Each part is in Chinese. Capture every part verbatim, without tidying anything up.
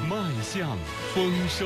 迈向丰收。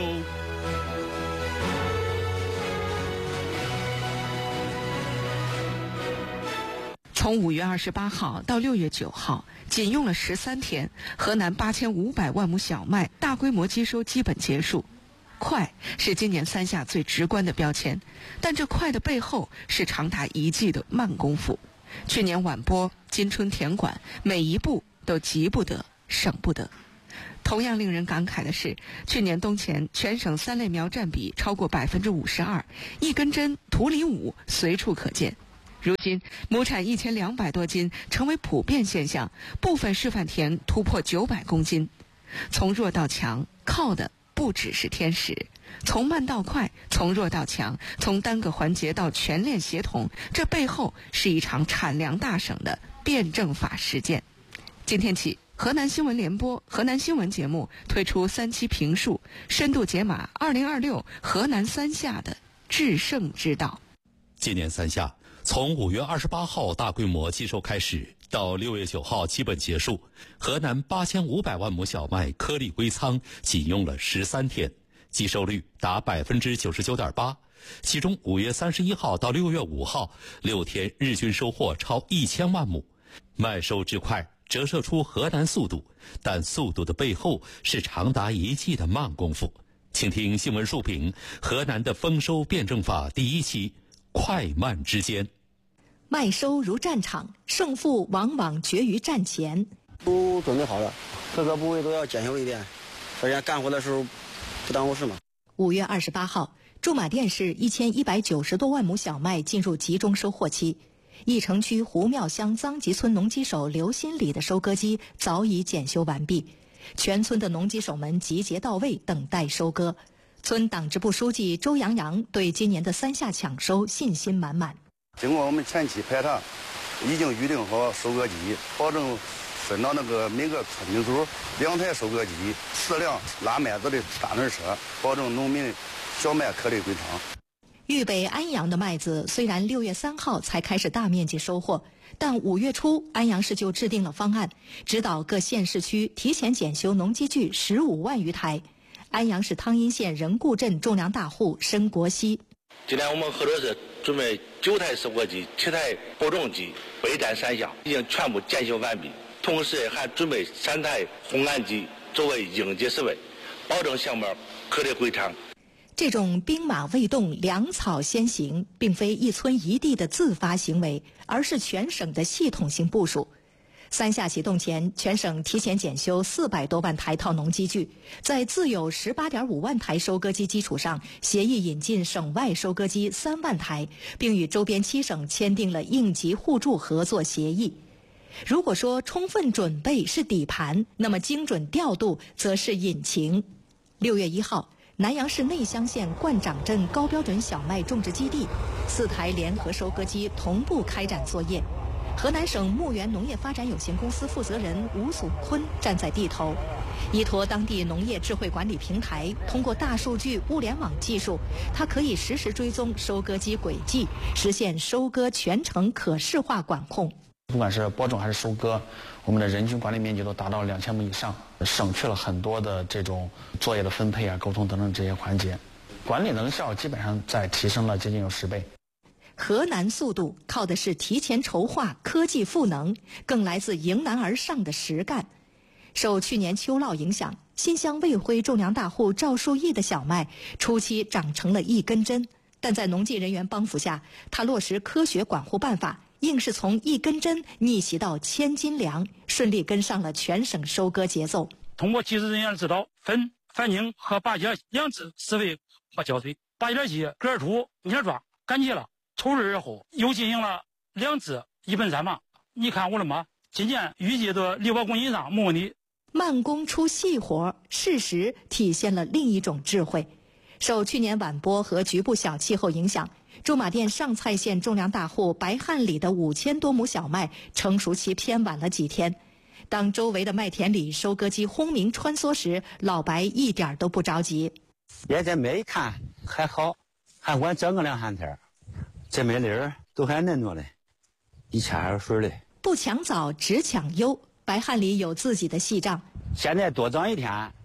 从五月二十八号到六月九号，仅用了十三天，河南八千五百万亩小麦大规模机收基本结束。快是今年三下最直观的标签，但这快的背后是长达一季的慢功夫。去年晚播、今春田管，每一步都急不得、省不得。同样令人感慨的是，去年冬前全省三类苗占比超过百分之五十二，一根针、土里武随处可见。如今亩产一千两百多斤成为普遍现象，部分示范田突破九百公斤。从弱到强，靠的不只是天时，从慢到快，从弱到强，从单个环节到全链协同，这背后是一场产粮大省的辩证法实践。今天起，河南新闻联播、河南新闻节目推出三期评述，深度解码二零二六河南三下的制胜之道。 今年三下从五月二十八号大规模机收开始，到六月九号基本结束，河南八千五百万亩小麦颗粒归仓，仅用了十三天，机收率达百分之九十九点八。其中五月三十一号到六月五号，六天日均收获超一千万亩，麦收之快折射出河南速度，但速度的背后是长达一季的慢功夫。请听新闻述评：河南的丰收辩证法第一期。快慢之间， 麦收如战场，胜负往往决于战前。 都准备好了，各个部位都要检修一遍，大家干活的时候不耽误事嘛。 五月二十八号，驻马店市一千一百九十多万亩小麦进入集中收获期。义城区胡庙乡臧集村农机手刘新礼的收割机早已检修完毕，全村的农机手们集结到位，等待收割。村党支部书记周阳阳对今年的三下抢收信心满满。 经过我们前期排查，已经预定好收割机，保证分到那个每个村民组两台收割机，四辆拉麦子的三轮车，保证农民小麦颗粒归仓。 豫北安阳的麦子虽然六月三号才开始大面积收获，但五月初安阳市就制定了方案，指导各县市区提前检修农机具十五万余台。安阳市汤阴县任固镇种粮大户申国熙： 今天我们合作社准备九台收割机、七台播种机，备战三项，已经全部检修完毕。同时还准备三台烘干机作为应急设备，保证项目颗粒归仓。 这种兵马未动，粮草先行，并非一村一地的自发行为，而是全省的系统性部署。三下启动前，全省提前检修四百多万台套农机具，在自有十八点五万台收割机基础上，协议引进省外收割机三万台，并与周边七省签订了应急互助合作协议。如果说充分准备是底盘，那么精准调度则是引擎。六月一号，南阳市内乡县灌长镇高标准小麦种植基地，四台联合收割机同步开展作业。河南省牧原农业发展有限公司负责人吴祖坤站在地头，依托当地农业智慧管理平台，通过大数据物联网技术，它可以实时追踪收割机轨迹，实现收割全程可视化管控。 不管是播种还是收割，我们的人均管理面积都达到两千亩以上，省去了很多的这种作业的分配啊、沟通等等这些环节，管理能效基本上在提升了接近有十倍。 河南速度靠的是提前筹划、科技赋能，更来自迎难而上的实干。受去年秋涝影响，新乡卫辉种粮大户赵树义的小麦初期长成了一根针，但在农技人员帮扶下，他落实科学管护办法，硬是从一根针逆袭到千斤粮，顺利跟上了全省收割节奏。 通过技术人员指导，分反拧和拔节两次施肥和浇水，拔节机根土有点抓，干结了。抽水而后，又进行了两次一盆三忙。你看我的马，今年预计的六百公斤以上没问题。 慢工出细活，事实体现了另一种智慧。受去年晚播和局部小气候影响，驻马店上蔡县种粮大户白汉里的五千多亩小麦成熟期偏晚了几天。当周围的麦田里收割机轰鸣穿梭时，老白一点都不着急。 别这麦一看还好，还管整个两三天。这麦粒儿都还嫩着嘞，一掐还有水嘞。 不抢早，只抢优。白汉里有自己的细账。 现在多长一天，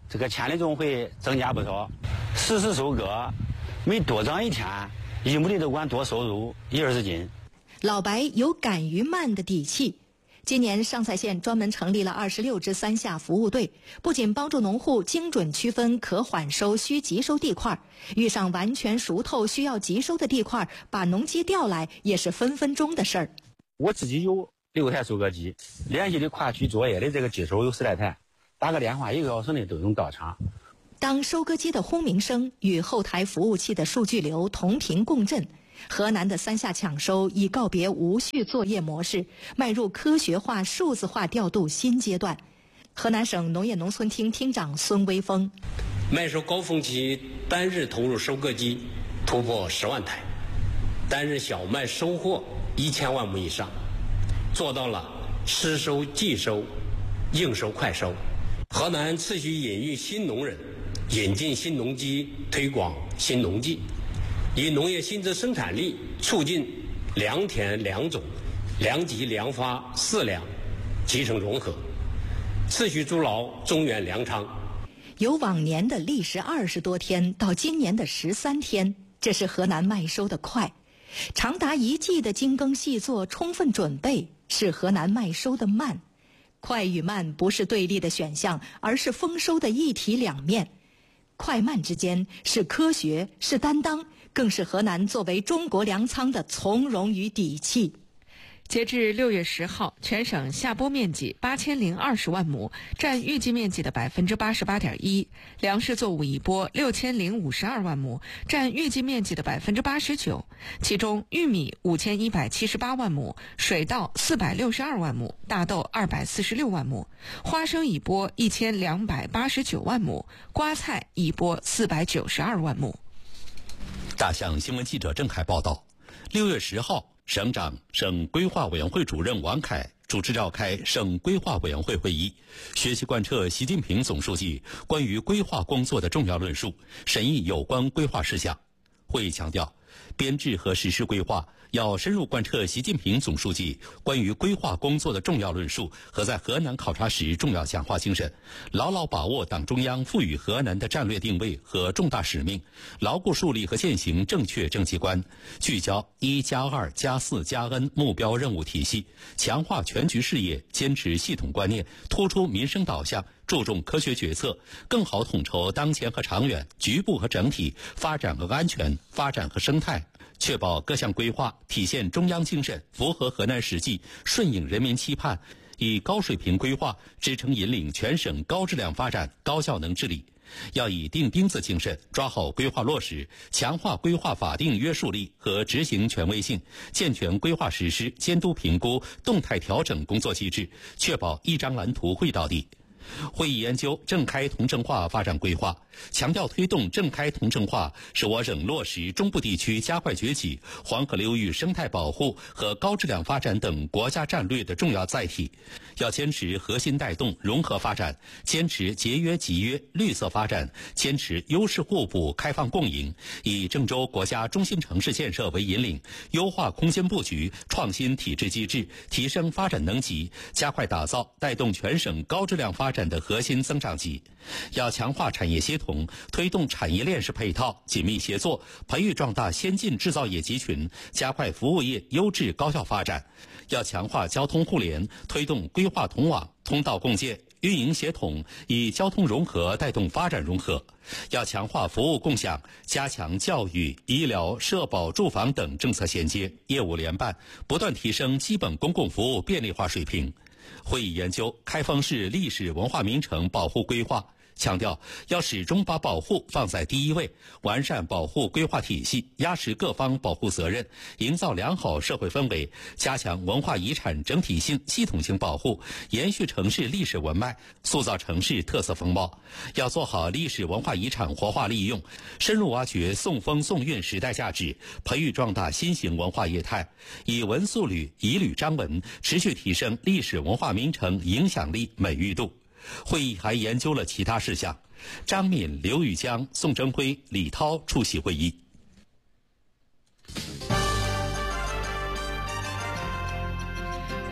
这个千里总会增加不少。实时收割，每多长一天，一亩地都管多收入一二十斤。 老白有敢于慢的底气。今年上蔡县专门成立了二十六支三下服务队，不仅帮助农户精准区分可缓收、需急收地块，遇上完全熟透需要急收的地块，把农机调来也是分分钟的事儿。 我自己有六台收割机，连续的跨区作业的这个机手有十来台，打个电话一个小时内都能到场。 当收割机的轰鸣声与后台服务器的数据流同频共振，河南的三下抢收已告别无序作业模式，迈入科学化、数字化调度新阶段。河南省农业农村厅厅长孙威峰： 麦收高峰期单日投入收割机突破十万台，单日小麦收获一千万亩以上，做到了实收、即收、应收、快收。河南持续引育新农人，引进新农机，推广新农技，以农业新质生产力促进良田良种、良瘠良发四良集成融合，持续筑牢中原粮仓。 由往年的历时二十多天到今年的十三天，这是河南麦收的快；长达一季的精耕细作、充分准备，是河南麦收的慢。快与慢不是对立的选项，而是丰收的一体两面。快慢之间是科学，是担当，更是河南作为中国粮仓的从容与底气。 截至六月十号，全省下播面积八千零二十万亩，占预计面积的百分之八十八点一；粮食作物已播六千零五十二万亩，占预计面积的百分之八十九。其中，玉米五千一百七十八万亩，水稻四百六十二万亩，大豆二百四十六万亩，花生已播一千两百八十九万亩，瓜菜已播四百九十二万亩。 大象新闻记者郑凯报道，六月十号。省长、省规划委员会主任王凯主持召开省规划委员会会议，学习贯彻习近平总书记关于规划工作的重要论述，审议有关规划事项。会议强调，编制和实施规划要深入贯彻习近平总书记关于规划工作的重要论述和在河南考察时重要讲话精神，牢牢把握党中央赋予河南的战略定位和重大使命，牢固树立和践行正确政绩观，聚焦一加二加四加 N 目标任务体系，强化全局视野，坚持系统观念，突出民生导向，注重科学决策，更好统筹当前和长远、局部和整体、发展和安全、发展和生态，确保各项规划体现中央精神，符合河南实际，顺应人民期盼，以高水平规划支撑引领全省高质量发展、高效能治理。要以钉钉子精神抓好规划落实，强化规划法定约束力和执行权威性，健全规划实施、监督评估、动态调整工作机制，确保一张蓝图绘到底。会议研究郑开同城化发展规划，强调推动郑开同城化是我省落实中部地区加快崛起、黄河流域生态保护和高质量发展等国家战略的重要载体。要坚持核心带动融合发展，坚持节约集约绿色发展，坚持优势互补开放共赢，以郑州国家中心城市建设为引领，优化空间布局，创新体制机制，提升发展能级，加快打造带动全省高质量发展的核心增长极。要强化产业协同，推动产业链式配套紧密协作，培育壮大先进制造业集群，加快服务业优质高效发展。要强化交通互联，推动规划同网、通道共建、运营协同，以交通融合带动发展融合。要强化服务共享，加强教育、医疗、社保、住房等政策衔接，业务联办，不断提升基本公共服务便利化水平。会议研究开封市历史文化名城保护规划，强调要始终把保护放在第一位，完善保护规划体系，压实各方保护责任，营造良好社会氛围，加强文化遗产整体性、系统性保护，延续城市历史文脉，塑造城市特色风貌。要做好历史文化遗产活化利用，深入挖掘宋风宋韵时代价值，培育壮大新型文化业态，以文塑旅、以旅彰文，持续提升历史文化名城影响力、美誉度。会议还研究了其他事项。张敏、刘宇江、宋征辉、李涛出席会议。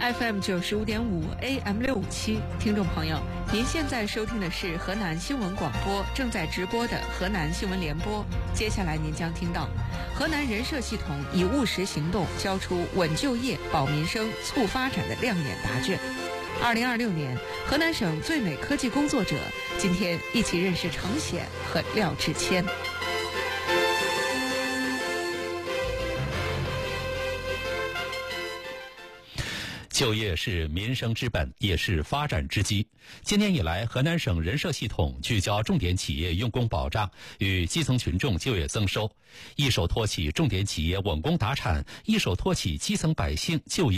F M 九十五点五 A M 六五七，听众朋友，您现在收听的是河南新闻广播正在直播的河南新闻联播。接下来您将听到，河南人社系统以务实行动交出稳就业、保民生、促发展的亮眼答卷。二零二六年，河南省最美科技工作者，今天一起认识程显和廖志谦。 就业是民生之本，也是发展之基。今年以来，河南省人社系统聚焦重点企业用工保障与基层群众就业增收，一手托起重点企业稳工达产，一手托起基层百姓就业